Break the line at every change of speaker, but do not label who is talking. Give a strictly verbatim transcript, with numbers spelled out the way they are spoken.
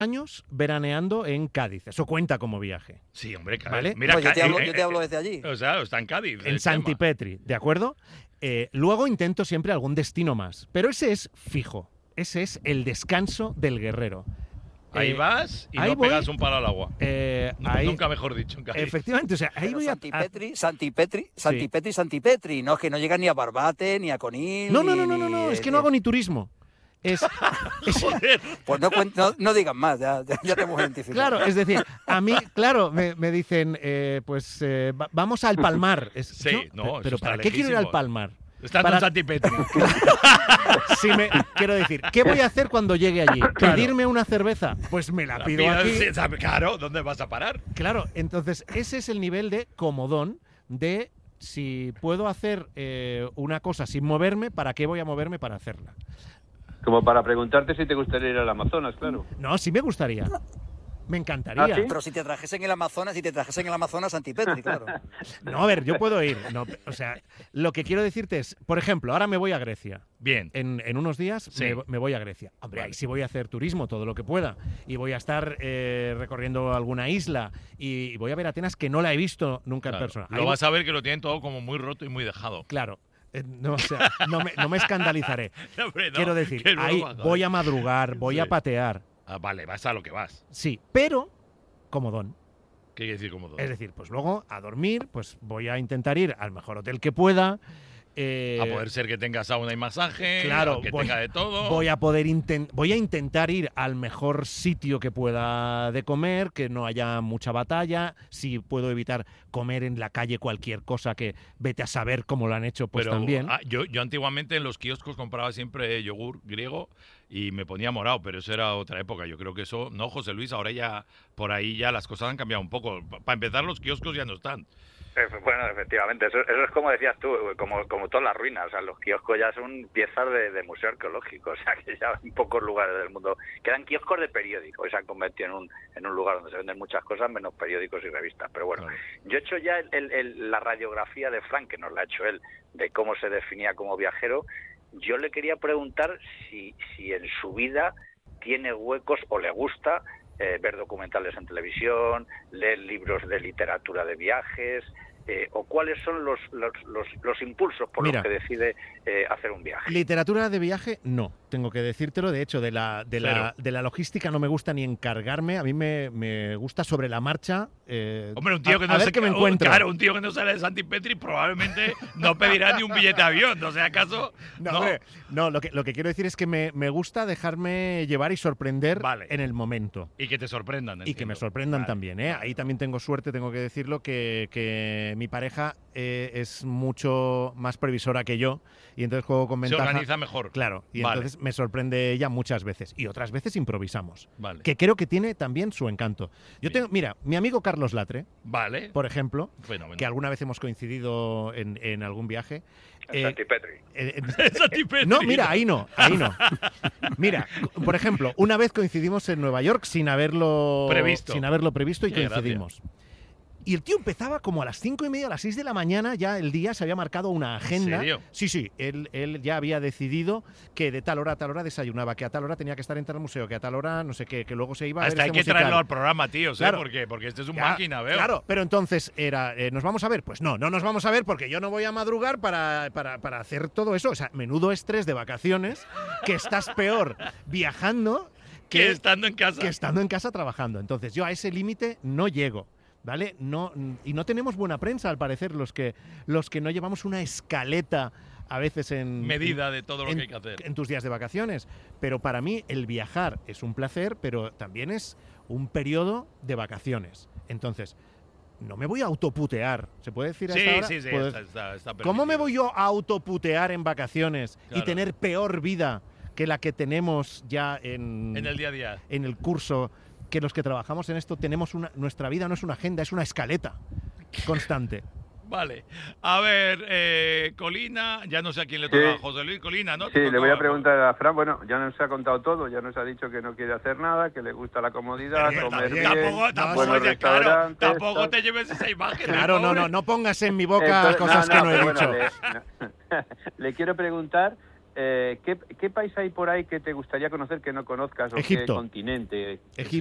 años veraneando en Cádiz. Eso cuenta como viaje.
Sí, hombre, Cádiz.
¿Vale?
Mira,
No, yo, te
Cádiz,
hablo,
eh,
yo te hablo desde allí.
O sea, está en Cádiz.
En
el
Santi
tema.
Petri, ¿de acuerdo? Eh, luego intento siempre algún destino más. Pero ese es fijo. Ese es el descanso del guerrero.
Ahí
Eh,
vas y
ahí
no
voy.
pegas un palo al agua.
Eh,
No,
ahí,
Nunca mejor dicho en Cádiz.
efectivamente, o sea, ahí
Pero
voy a...
Santi
a-
Petri, Santi Petri, Santi
Sí.
Petri, Santi Petri. No, es que no llegan ni a Barbate, ni a Conil.
No, no,
ni-
no, no, no,
ni-
no, es que
eh,
no hago ni turismo. Es, es-
Joder.
Pues no, cuen- no, no digan más, ya, ya, ya te hemos identificado.
claro, es decir, a mí, claro, me, me dicen, eh, pues eh, va- vamos al Palmar. Es-
Sí,
yo,
no,
pe-
eso
pero
está
¿para qué quiero ir al
lejísimos.
Palmar?
Estando
Para-
en Santi Petri.
Si me, quiero decir, ¿qué voy a hacer cuando llegue allí? ¿Pedirme una cerveza? Pues me la
La
pido
pidas,
aquí.
sí, sabe- Claro, ¿dónde vas a parar?
Claro, entonces ese es el nivel de comodón de si puedo hacer eh, una cosa sin moverme, ¿para qué voy a moverme para hacerla?
Como para preguntarte si te gustaría ir al Amazonas, claro.
No, sí me gustaría. Me encantaría.
¿Ah, sí?
Pero si te trajesen el Amazonas, si te trajesen el Amazonas, Santi Petri, claro.
No, a ver, yo puedo ir. No, o sea, lo que quiero decirte es, por ejemplo, ahora me voy a Grecia.
Bien.
En, en unos días
Sí.
me, me voy a Grecia. Hombre,
Vale.
ahí sí voy a hacer turismo, todo lo que pueda. Y voy a estar eh, recorriendo alguna isla. Y, y voy a ver Atenas, que no la he visto nunca
Claro.
en persona.
Lo
Ahí-
vas a ver que lo tienen todo como muy roto y muy dejado.
Claro. eh, no, o sea, no, me, no me escandalizaré.
Hombre, no,
Quiero decir,
que luego
ahí
va, joder.
voy a madrugar, voy
Sí.
a patear.
Ah, vale, vas a lo que vas.
Sí, pero comodón.
¿Qué quiere decir cómodo?
Es decir, pues luego a dormir, pues voy a intentar ir al mejor hotel que pueda. eh,
A poder ser que tenga sauna y masaje,
Claro,
que
voy-
tenga de todo.
Voy a poder inten- voy a intentar ir al mejor sitio que pueda de comer, que no haya mucha batalla. Si puedo evitar comer en la calle cualquier cosa que vete a saber cómo lo han hecho, pues
Pero
también.
ah, yo, yo antiguamente en los kioscos compraba siempre yogur griego y me ponía morado, pero eso era otra época. Yo creo que eso, no, José Luis, ahora ya por ahí ya las cosas han cambiado un poco. Para empezar, los kioscos ya no están.
Efe- Bueno, efectivamente, eso, eso es como decías tú, como, como todas las ruinas, o sea, los kioscos ya son piezas de, de museo arqueológico, o sea, que ya en pocos lugares del mundo quedan kioscos de periódicos, y se han convertido en un, en un lugar donde se venden muchas cosas menos periódicos y revistas, pero bueno,
Claro.
yo he hecho ya el- el- el- la radiografía de Frank, que nos la ha hecho él, de cómo se definía como viajero. Yo le quería preguntar si, si en su vida tiene huecos o le gusta eh, ver documentales en televisión, leer libros de literatura de viajes, eh, o cuáles son los, los, los, los impulsos por
Mira.
los que decide eh, hacer un viaje.
Literatura de viaje, no, tengo que decírtelo. De hecho, de la, de la,
Cero.
de la logística no me gusta ni encargarme. A mí me, me gusta sobre la marcha. eh,
Hombre, un tío
a-
que
a
no
ver
se
qué me
un-
encuentro.
Claro, un tío que no sale de Santi Petri probablemente no pedirá ni un billete de avión. No sé, acaso.
No,
No.
hombre, no, lo que, lo que quiero decir es que me, me gusta dejarme llevar y sorprender
Vale.
en el momento.
Y que te sorprendan.
Y que
entiendo.
me sorprendan
Vale.
también, ¿eh? Ahí también tengo suerte, tengo que decirlo, que, que mi pareja eh, es mucho más previsora que yo y entonces juego con
Se
ventaja.
organiza mejor.
Claro, y
Vale.
entonces me sorprende ella muchas veces y otras veces improvisamos,
Vale.
que creo que tiene también su encanto. Yo
Bien.
tengo, mira, mi amigo Carlos Latre,
Vale.
por ejemplo,
Fenómeno.
que alguna vez hemos coincidido en, en algún viaje. eh,
Santi Petri.
eh, eh,
Santi Petri.
no, mira, ahí no, ahí no. Mira, por ejemplo, una vez coincidimos en Nueva York sin haberlo
Previsto.
sin haberlo previsto y
Qué
coincidimos. Y el tío empezaba como a las cinco y media, a las seis de la mañana, ya el día se había marcado una agenda.
serio?
Sí, sí, él, él ya había decidido que de tal hora a tal hora desayunaba, que a tal hora tenía que estar en tal museo, que a tal hora no sé qué, que luego se iba a
Hasta
ver
hay
este
que
musical.
traerlo al programa, tío.
Claro.
¿Por qué? Porque este es un
Ya,
máquina, veo.
Claro, pero entonces era, eh, ¿nos vamos a ver? Pues no, no nos vamos a ver porque yo no voy a madrugar para, para, para hacer todo eso. O sea, menudo estrés de vacaciones, que estás peor viajando
Que
que,
estando en casa.
que estando en casa trabajando. Entonces yo a ese límite no llego. ¿Vale? No, y no tenemos buena prensa, al parecer, los que, los que no llevamos una escaleta a veces en...
Medida de todo lo
en,
que hay que hacer.
en tus días de vacaciones. Pero para mí el viajar es un placer, pero también es un periodo de vacaciones. Entonces, no me voy a autoputear. ¿Se puede decir a
Sí,
esta hora?
sí, sí.
Puedo
Está,
decir.
está, está
¿Cómo me
permitido.
voy yo a autoputear en vacaciones y
Claro.
tener peor vida que la que tenemos ya en,
En el día a día.
en el curso? Que los que trabajamos en esto tenemos una... Nuestra vida no es una agenda, es una escaleta constante.
Vale. A ver, eh, Colina, ya no sé a quién le
Sí.
toca. José Luis Colina, ¿no?
Sí,
Te
le voy
tocaba.
a preguntar a Fran, bueno, ya nos ha contado todo, ya nos ha dicho que no quiere hacer nada, que le gusta la comodidad,
Pero
comer
tampoco,
bien,
tampoco, tampoco,
buenos
oye, claro,
restaurantes...
tampoco
tal.
te lleves esa imagen.
Claro, no,
pobre.
no, no pongas en mi boca
Entonces,
cosas que no he
pero
dicho.
bueno, le, no. Le quiero preguntar Eh, ¿qué, ¿Qué país hay por ahí que te gustaría conocer que no conozcas? ¿O
Egipto.
qué continente?
Egipto.